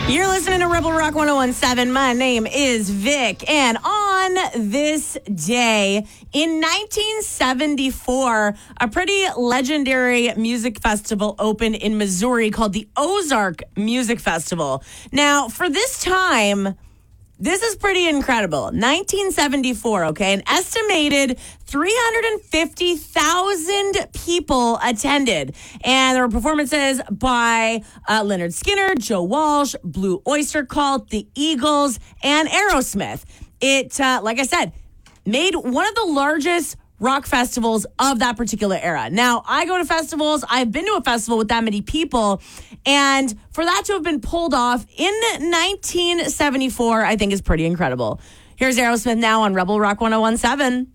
You're listening to Rebel Rock 1017. My name is Vic. And on this day in 1974, a pretty legendary music festival opened in Missouri called the Ozark Music Festival. Now, for this time, this is pretty incredible. 1974, okay? An estimated 350,000 people attended. And there were performances by Leonard Skinner, Joe Walsh, Blue Oyster Cult, The Eagles, and Aerosmith. It, like I said, made one of the largest rock festivals of that particular era. Now, I go to festivals. I've been to a festival with that many people. And for that to have been pulled off in 1974, I think is pretty incredible. Here's Aerosmith now on Rebel Rock 1017.